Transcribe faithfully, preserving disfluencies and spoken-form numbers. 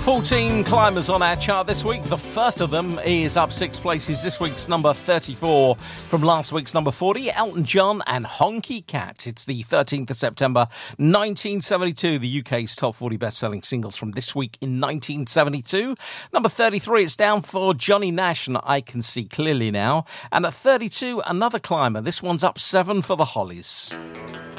fourteen climbers on our chart this week. The first of them is up six places. This week's number thirty-four from last week's number forty, Elton John and Honky Cat. It's the thirteenth of September, nineteen seventy-two, the U K's top forty best-selling singles from this week in nineteen seventy-two. Number thirty-three, it's down for Johnny Nash and I Can See Clearly Now. And at thirty-two, another climber. This one's up seven for the Hollies.